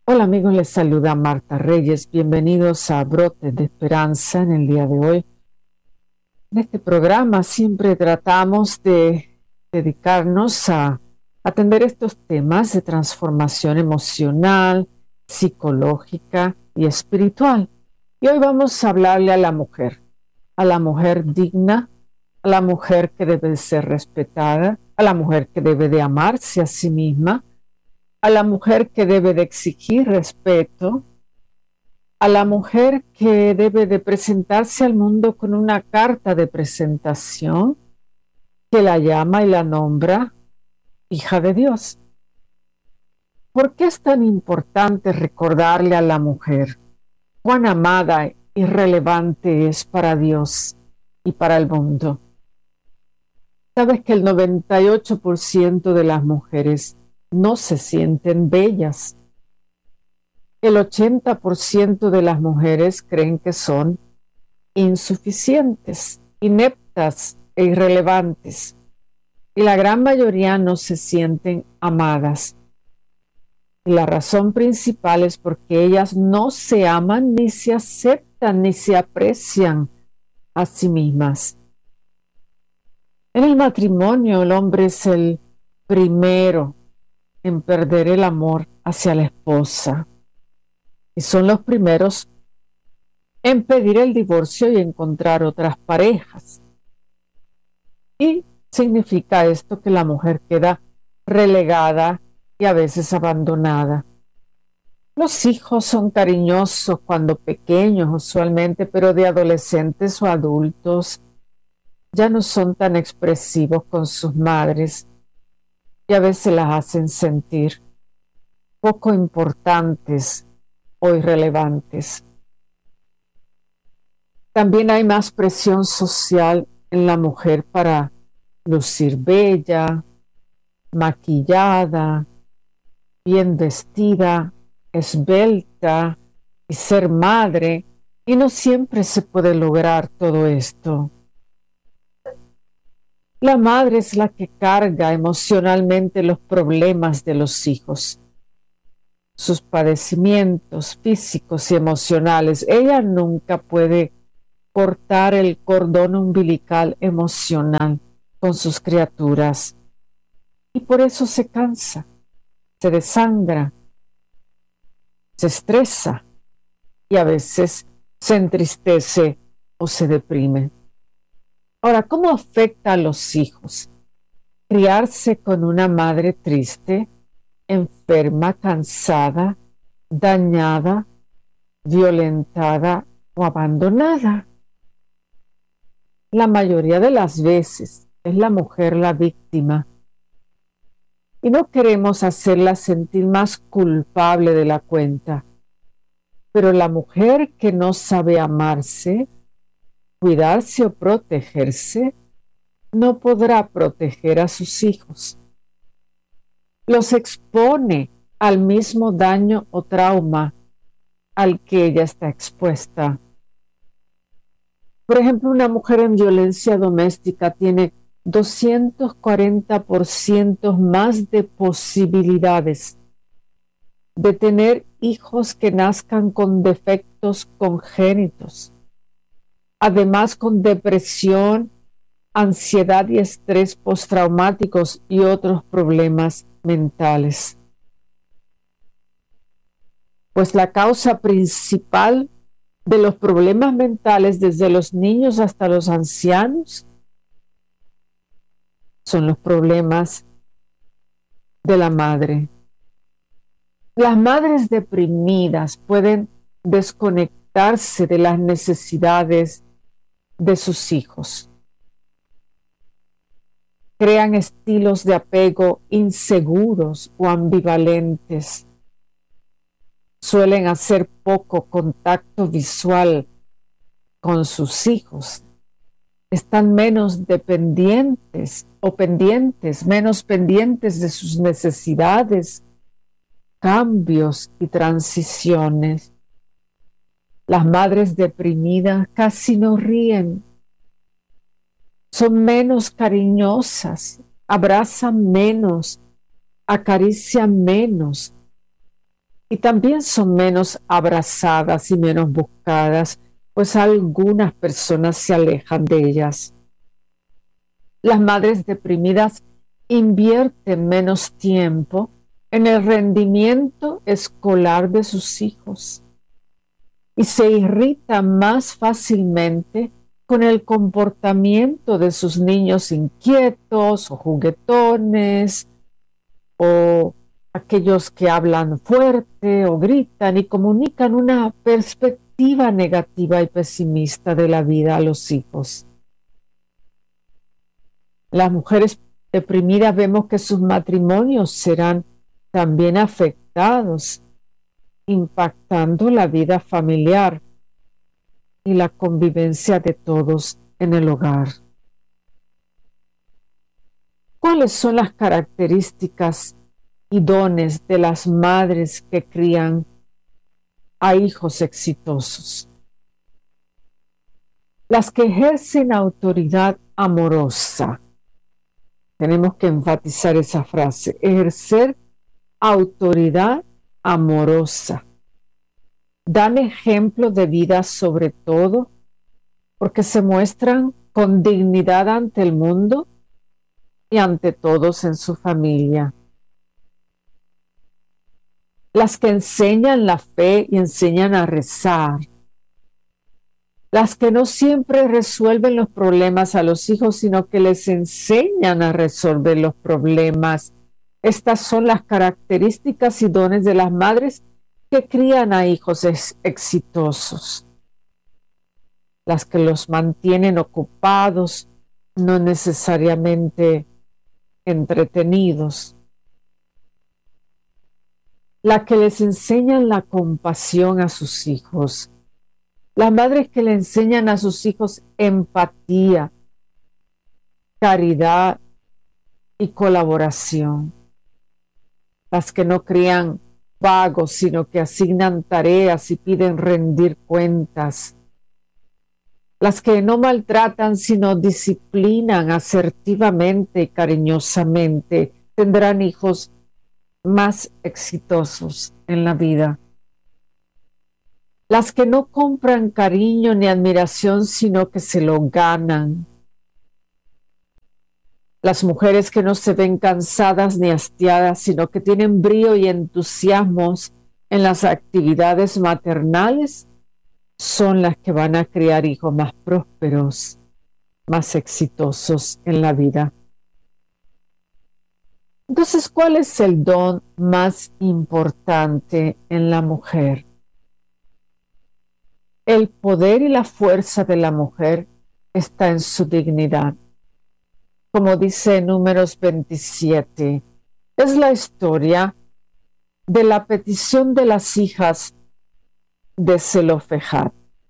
Hola amigos, les saluda Marta Reyes. Bienvenidos a Brotes de Esperanza en el día de hoy. En este programa siempre tratamos de dedicarnos a atender estos temas de transformación emocional, psicológica y espiritual. Y hoy vamos a hablarle a la mujer digna, a la mujer que debe ser respetada, a la mujer que debe de amarse a sí misma, a la mujer que debe de exigir respeto, a la mujer que debe de presentarse al mundo con una carta de presentación que la llama y la nombra hija de Dios. ¿Por qué es tan importante recordarle a la mujer cuán amada y relevante es para Dios y para el mundo? Sabes que el 98% de las mujeres no se sienten bellas. El 80% de las mujeres creen que son insuficientes, ineptas e irrelevantes, y la gran mayoría no se sienten amadas. Y la razón principal es porque ellas no se aman, ni se aceptan, ni se aprecian a sí mismas. En el matrimonio, el hombre es el primero en perder el amor hacia la esposa, y son los primeros en pedir el divorcio y encontrar otras parejas. Y significa esto que la mujer queda relegada y a veces abandonada. Los hijos son cariñosos cuando pequeños usualmente, pero de adolescentes o adultos ya no son tan expresivos con sus madres y a veces las hacen sentir poco importantes o irrelevantes. También hay más presión social en la mujer para lucir bella, maquillada, bien vestida, esbelta y ser madre, y no siempre se puede lograr todo esto. La madre es la que carga emocionalmente los problemas de los hijos, sus padecimientos físicos y emocionales. Ella nunca puede cortar el cordón umbilical emocional con sus criaturas y por eso se cansa, se desangra, se estresa y a veces se entristece o se deprime. Ahora, ¿cómo afecta a los hijos criarse con una madre triste, enferma, cansada, dañada, violentada o abandonada? La mayoría de las veces es la mujer la víctima y no queremos hacerla sentir más culpable de la cuenta, pero la mujer que no sabe amarse, cuidarse o protegerse, no podrá proteger a sus hijos. Los expone al mismo daño o trauma al que ella está expuesta. Por ejemplo, una mujer en violencia doméstica tiene 240% más de posibilidades de tener hijos que nazcan con defectos congénitos, además con depresión, ansiedad y estrés postraumáticos y otros problemas mentales. Pues la causa principal de los problemas mentales desde los niños hasta los ancianos son los problemas de la madre. Las madres deprimidas pueden desconectarse de las necesidades de sus hijos. Crean estilos de apego inseguros o ambivalentes. Suelen hacer poco contacto visual con sus hijos. Están menos dependientes o pendientes, menos pendientes de sus necesidades, cambios y transiciones. Las madres deprimidas casi no ríen, son menos cariñosas, abrazan menos, acarician menos, y también son menos abrazadas y menos buscadas, pues algunas personas se alejan de ellas. Las madres deprimidas invierten menos tiempo en el rendimiento escolar de sus hijos y se irritan más fácilmente con el comportamiento de sus niños inquietos o juguetones o aquellos que hablan fuerte o gritan y comunican una perspectiva negativa y pesimista de la vida a los hijos. Las mujeres deprimidas vemos que sus matrimonios serán también afectados, impactando la vida familiar y la convivencia de todos en el hogar. ¿Cuáles son las características y dones de las madres que crían a hijos exitosos? Las que ejercen autoridad amorosa. Tenemos que enfatizar esa frase, ejercer autoridad amorosa. Dan ejemplo de vida sobre todo porque se muestran con dignidad ante el mundo y ante todos en su familia. Las que enseñan la fe y enseñan a rezar. Las que no siempre resuelven los problemas a los hijos, sino que les enseñan a resolver los problemas. Estas son las características y dones de las madres que crían a hijos exitosos. Las que los mantienen ocupados, no necesariamente entretenidos. La que les enseñan la compasión a sus hijos. Las madres que le enseñan a sus hijos empatía, caridad y colaboración. Las que no crían vagos, sino que asignan tareas y piden rendir cuentas. Las que no maltratan, sino disciplinan asertivamente y cariñosamente, tendrán hijos más exitosos en la vida. Las que no compran cariño ni admiración, sino que se lo ganan. Las mujeres que no se ven cansadas ni hastiadas, sino que tienen brío y entusiasmos en las actividades maternales, son las que van a criar hijos más prósperos, más exitosos en la vida. Entonces, ¿cuál es el don más importante en la mujer? El poder y la fuerza de la mujer está en su dignidad. Como dice Números 27, es la historia de la petición de las hijas de Zelofejad.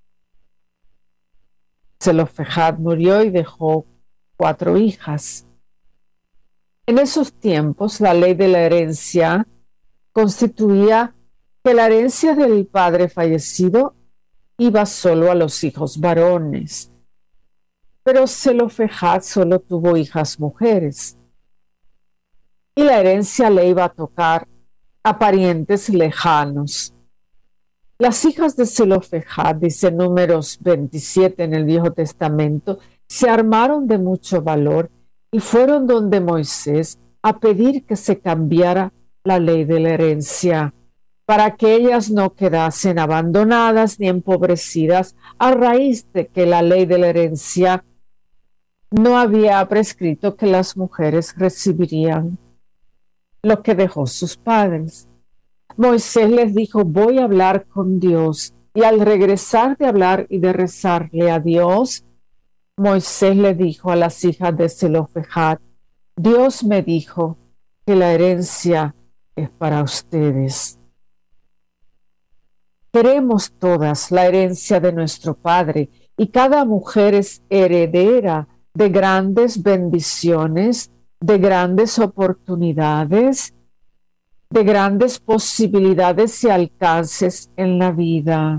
Zelofejad murió y dejó 4 hijas. En esos tiempos, la ley de la herencia constituía que la herencia del padre fallecido iba solo a los hijos varones, pero Zelofejad solo tuvo hijas mujeres, y la herencia le iba a tocar a parientes lejanos. Las hijas de Zelofejad, dice Números 27 en el Viejo Testamento, se armaron de mucho valor y fueron donde Moisés a pedir que se cambiara la ley de la herencia, para que ellas no quedasen abandonadas ni empobrecidas a raíz de que la ley de la herencia no había prescrito que las mujeres recibirían lo que dejó sus padres. Moisés les dijo, voy a hablar con Dios. Y al regresar de hablar y de rezarle a Dios, Moisés le dijo a las hijas de Zelofejad, Dios me dijo que la herencia es para ustedes. Queremos todas la herencia de nuestro Padre y cada mujer es heredera de grandes bendiciones, de grandes oportunidades, de grandes posibilidades y alcances en la vida.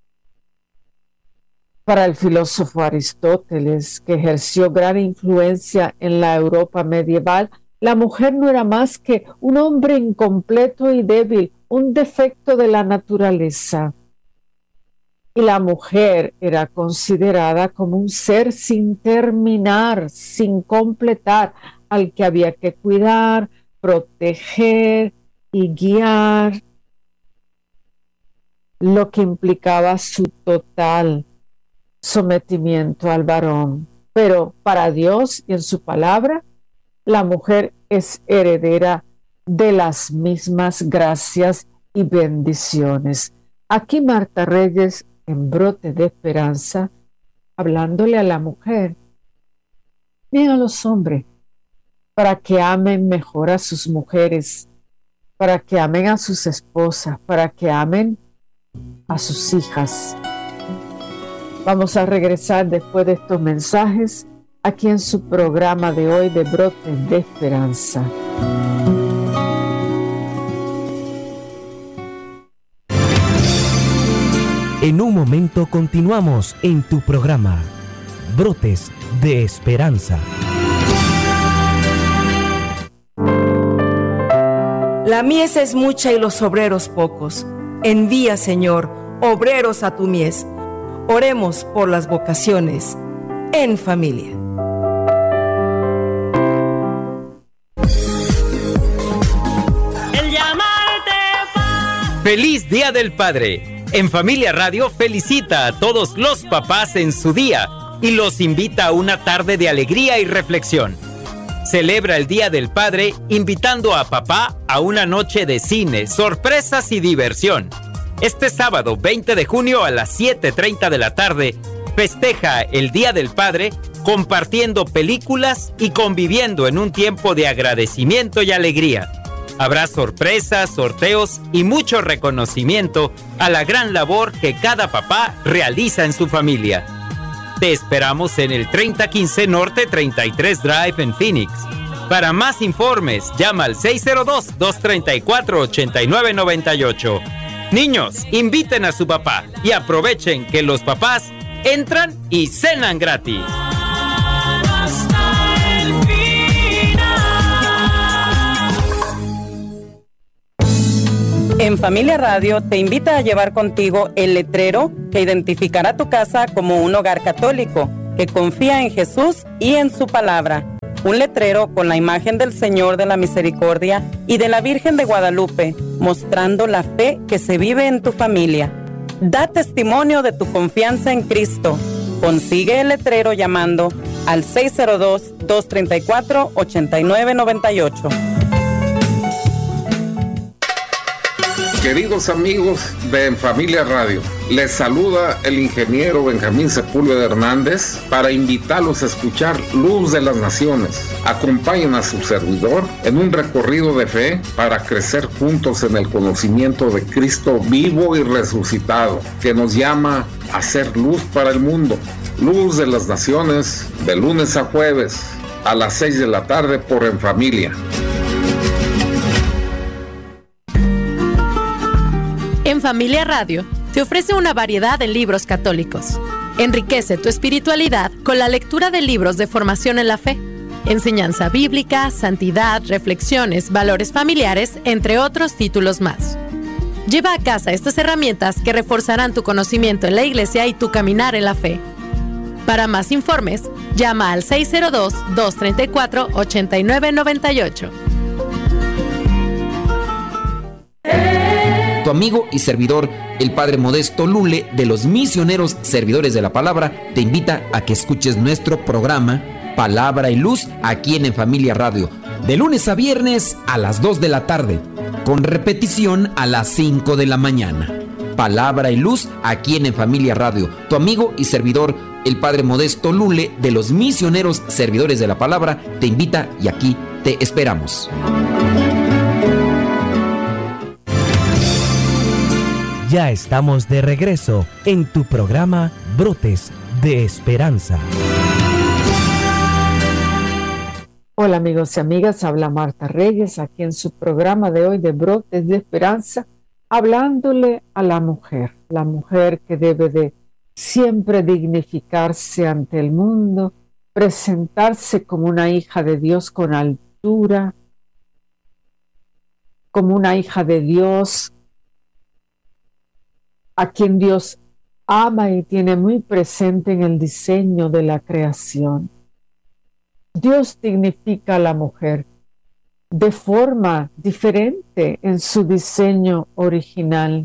Para el filósofo Aristóteles, que ejerció gran influencia en la Europa medieval, la mujer no era más que un hombre incompleto y débil, un defecto de la naturaleza. Y la mujer era considerada como un ser sin terminar, sin completar, al que había que cuidar, proteger y guiar, lo que implicaba su total sometimiento al varón. Pero para Dios y en su palabra, la mujer es heredera de las mismas gracias y bendiciones. Aquí Marta Reyes, en Brote de Esperanza, hablándole a la mujer, bien a los hombres, para que amen mejor a sus mujeres, para que amen a sus esposas, para que amen a sus hijas. Vamos a regresar después de estos mensajes aquí en su programa de hoy de Brote de Esperanza. En un momento continuamos en tu programa Brotes de Esperanza. La mies es mucha y los obreros pocos. Envía, Señor, obreros a tu mies. Oremos por las vocaciones en familia. ¡Feliz Día del Padre! En Familia Radio felicita a todos los papás en su día y los invita a una tarde de alegría y reflexión. Celebra el Día del Padre invitando a papá a una noche de cine, sorpresas y diversión. Este sábado 20 de junio a las 7:30 de la tarde, festeja el Día del Padre compartiendo películas y conviviendo en un tiempo de agradecimiento y alegría. Habrá sorpresas, sorteos y mucho reconocimiento a la gran labor que cada papá realiza en su familia. Te esperamos en el 3015 Norte 33 Drive en Phoenix. Para más informes, llama al 602-234-8998. Niños, inviten a su papá y aprovechen que los papás entran y cenan gratis. En Familia Radio te invita a llevar contigo el letrero que identificará tu casa como un hogar católico que confía en Jesús y en su palabra. Un letrero con la imagen del Señor de la Misericordia y de la Virgen de Guadalupe, mostrando la fe que se vive en tu familia. Da testimonio de tu confianza en Cristo. Consigue el letrero llamando al 602-234-8998. Queridos amigos de En Familia Radio, les saluda el ingeniero Benjamín Sepúlveda Hernández para invitarlos a escuchar Luz de las Naciones. Acompañen a su servidor en un recorrido de fe para crecer juntos en el conocimiento de Cristo vivo y resucitado, que nos llama a ser luz para el mundo. Luz de las Naciones, de lunes a jueves, a las 6 de la tarde por En Familia. En Familia Radio te ofrece una variedad de libros católicos. Enriquece tu espiritualidad con la lectura de libros de formación en la fe, enseñanza bíblica, santidad, reflexiones, valores familiares, entre otros títulos más. Lleva a casa estas herramientas que reforzarán tu conocimiento en la Iglesia y tu caminar en la fe. Para más informes, llama al 602-234-8998. Tu amigo y servidor, el Padre Modesto Lule, de los Misioneros Servidores de la Palabra, te invita a que escuches nuestro programa Palabra y Luz aquí en Familia Radio, de lunes a viernes a las 2 de la tarde, con repetición a las 5 de la mañana. Palabra y Luz aquí en Familia Radio. Tu amigo y servidor, el Padre Modesto Lule, de los Misioneros Servidores de la Palabra, te invita y aquí te esperamos. Ya estamos de regreso en tu programa Brotes de Esperanza. Hola amigos y amigas, habla Marta Reyes aquí en su programa de hoy de Brotes de Esperanza, hablándole a la mujer que debe de siempre dignificarse ante el mundo, presentarse como una hija de Dios con altura, como una hija de Dios a quien Dios ama y tiene muy presente en el diseño de la creación. Dios dignifica a la mujer de forma diferente en su diseño original.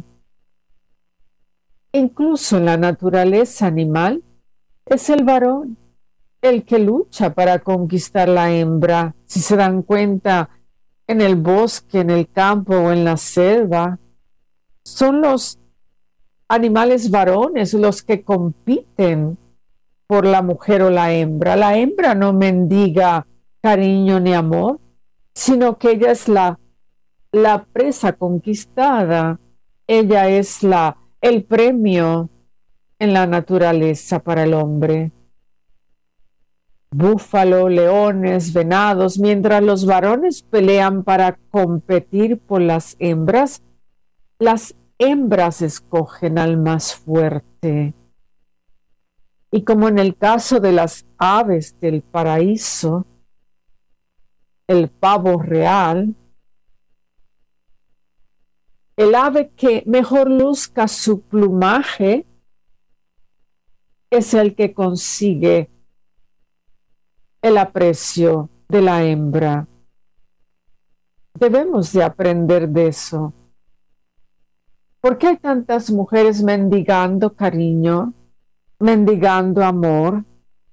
Incluso en la naturaleza animal, es el varón el que lucha para conquistar la hembra. Si se dan cuenta, en el bosque, en el campo o en la selva, son los animales varones los que compiten por la mujer o la hembra. La hembra no mendiga cariño ni amor, sino que ella es la presa conquistada. Ella es el premio en la naturaleza para el hombre. Búfalo, leones, venados, mientras los varones pelean para competir por las hembras escogen al más fuerte. Y como en el caso de las aves del paraíso, el pavo real, el ave que mejor luzca su plumaje es el que consigue el aprecio de la hembra. Debemos de aprender de eso. ¿Por qué hay tantas mujeres mendigando cariño, mendigando amor?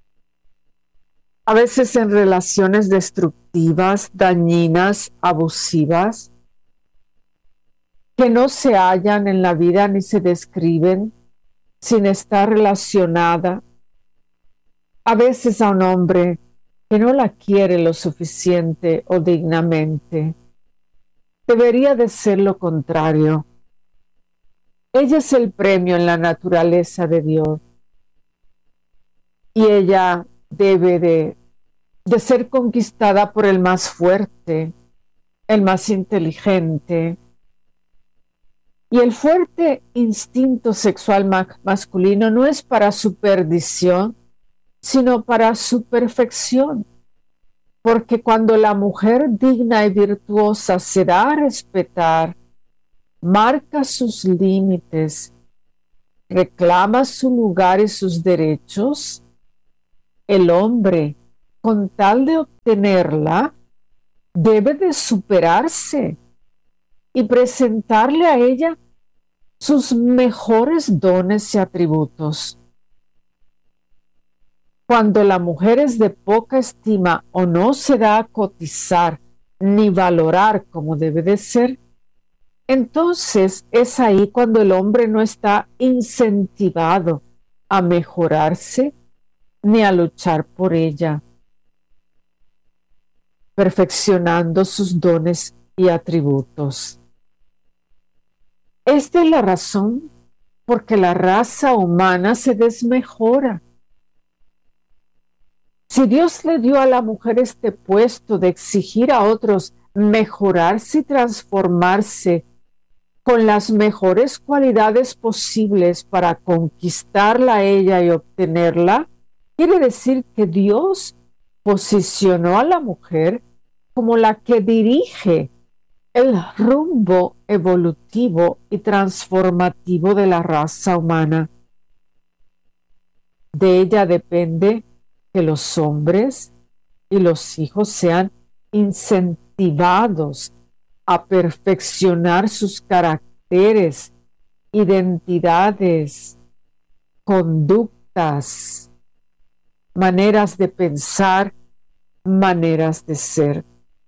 A veces en relaciones destructivas, dañinas, abusivas, que no se hallan en la vida ni se describen sin estar relacionada. A veces a un hombre que no la quiere lo suficiente o dignamente. Debería de ser lo contrario. Ella es el premio en la naturaleza de Dios y ella debe de ser conquistada por el más fuerte, el más inteligente. Y el fuerte instinto sexual masculino no es para su perdición, sino para su perfección. Porque cuando la mujer digna y virtuosa se da a respetar, marca sus límites, reclama su lugar y sus derechos, el hombre, con tal de obtenerla, debe de superarse y presentarle a ella sus mejores dones y atributos. Cuando la mujer es de poca estima o no se da a cotizar ni valorar como debe de ser, entonces es ahí cuando el hombre no está incentivado a mejorarse ni a luchar por ella, perfeccionando sus dones y atributos. Esta es la razón por que la raza humana se desmejora. Si Dios le dio a la mujer este puesto de exigir a otros mejorarse y transformarse con las mejores cualidades posibles para conquistarla a ella y obtenerla, quiere decir que Dios posicionó a la mujer como la que dirige el rumbo evolutivo y transformativo de la raza humana. De ella depende que los hombres y los hijos sean incentivados a perfeccionar sus caracteres, identidades, conductas, maneras de pensar, maneras de ser.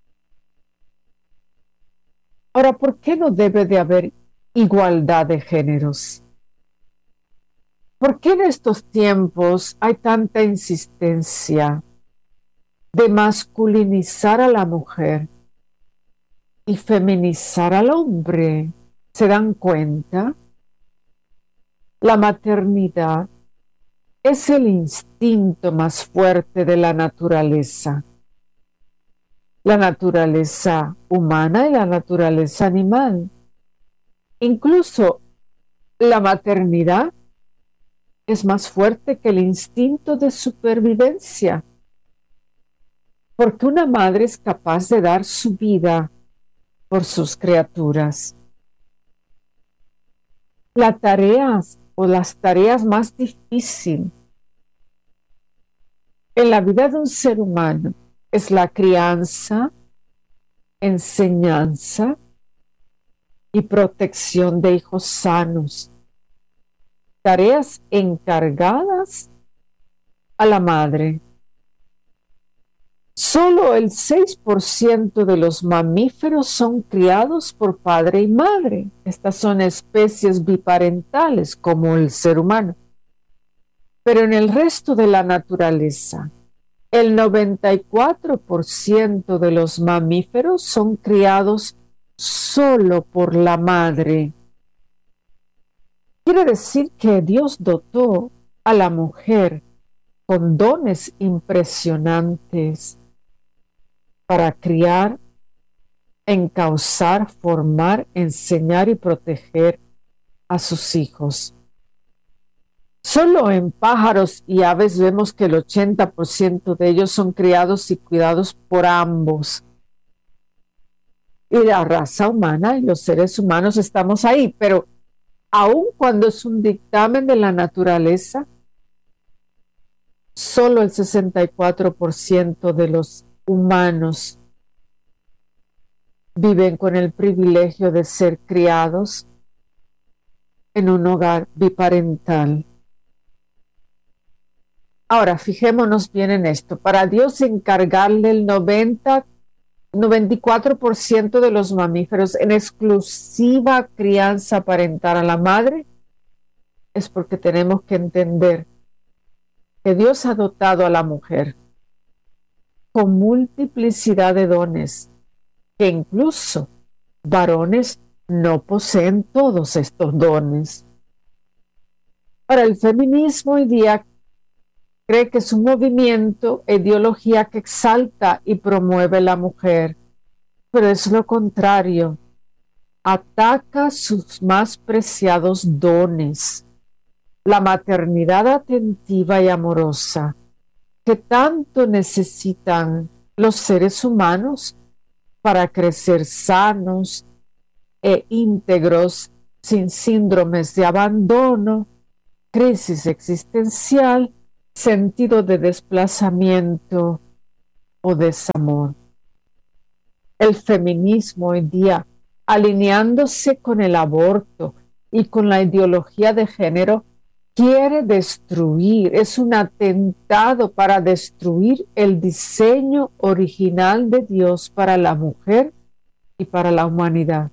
Ahora, ¿por qué no debe de haber igualdad de géneros? ¿Por qué en estos tiempos hay tanta insistencia de masculinizar a la mujer y feminizar al hombre? ¿Se dan cuenta? La maternidad es el instinto más fuerte de la naturaleza humana y la naturaleza animal. Incluso la maternidad es más fuerte que el instinto de supervivencia, porque una madre es capaz de dar su vida por sus criaturas. las tareas más difíciles en la vida de un ser humano es la crianza, enseñanza y protección de hijos sanos. Tareas encargadas a la madre. Solo el 6% de los mamíferos son criados por padre y madre. Estas son especies biparentales como el ser humano. Pero en el resto de la naturaleza, el 94% de los mamíferos son criados solo por la madre. Quiere decir que Dios dotó a la mujer con dones impresionantes para criar, encauzar, formar, enseñar y proteger a sus hijos. Solo en pájaros y aves vemos que el 80% de ellos son criados y cuidados por ambos. Y la raza humana y los seres humanos estamos ahí, pero aun cuando es un dictamen de la naturaleza, solo el 64% de los humanos viven con el privilegio de ser criados en un hogar biparental. Ahora, fijémonos bien en esto. Para Dios encargarle el 94% de los mamíferos en exclusiva crianza parental a la madre, es porque tenemos que entender que Dios ha dotado a la mujer con multiplicidad de dones, que incluso varones no poseen todos estos dones. Para el feminismo hoy día cree que es un movimiento, ideología que exalta y promueve la mujer, pero es lo contrario. Ataca sus más preciados dones, la maternidad atentiva y amorosa, que tanto necesitan los seres humanos para crecer sanos e íntegros, sin síndromes de abandono, crisis existencial, sentido de desplazamiento o desamor. El feminismo hoy día, alineándose con el aborto y con la ideología de género, quiere destruir, es un atentado para destruir el diseño original de Dios para la mujer y para la humanidad.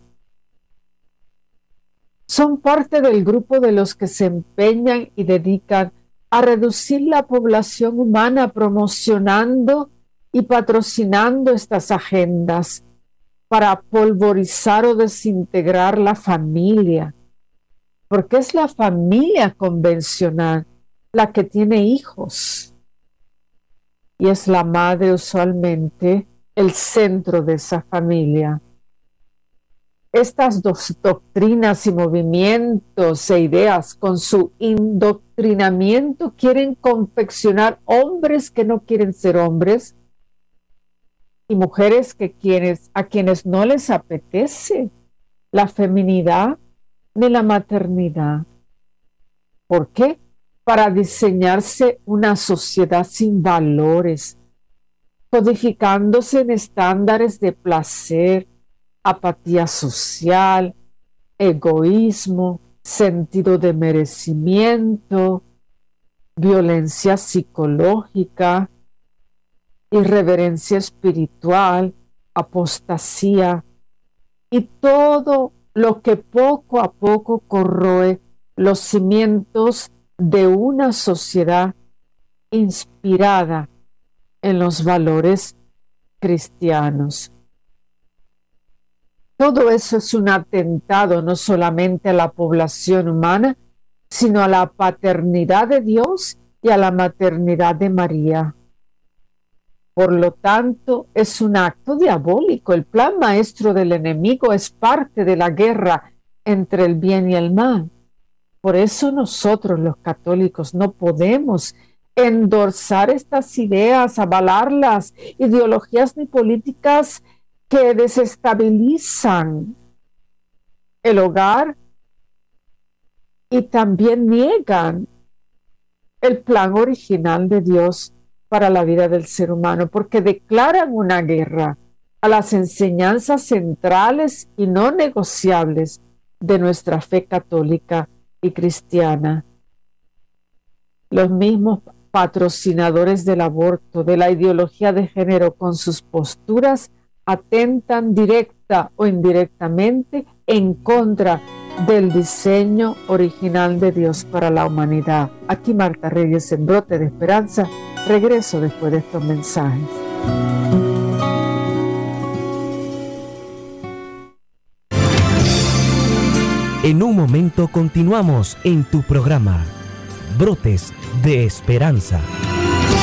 Son parte del grupo de los que se empeñan y dedican a reducir la población humana promocionando y patrocinando estas agendas para polvorizar o desintegrar la familia, porque es la familia convencional la que tiene hijos y es la madre usualmente el centro de esa familia. Estas dos doctrinas y movimientos e ideas con su indoctrinamiento quieren confeccionar hombres que no quieren ser hombres y mujeres a quienes no les apetece la feminidad ni la maternidad. ¿Por qué? Para diseñarse una sociedad sin valores, codificándose en estándares de placer, apatía social, egoísmo, sentido de merecimiento, violencia psicológica, irreverencia espiritual, apostasía y todo lo que poco a poco corroe los cimientos de una sociedad inspirada en los valores cristianos. Todo eso es un atentado no solamente a la población humana, sino a la paternidad de Dios y a la maternidad de María. Por lo tanto, es un acto diabólico. El plan maestro del enemigo es parte de la guerra entre el bien y el mal. Por eso nosotros los católicos no podemos endorsar estas ideas, avalarlas, ideologías ni políticas que desestabilizan el hogar y también niegan el plan original de Dios para la vida del ser humano, porque declaran una guerra a las enseñanzas centrales y no negociables de nuestra fe católica y cristiana. Los mismos patrocinadores del aborto, de la ideología de género, con sus posturas, atentan directa o indirectamente en contra del diseño original de Dios para la humanidad. Aquí Marta Reyes en Brote de Esperanza. Regreso después de estos mensajes. En un momento continuamos en tu programa, Brotes de Esperanza.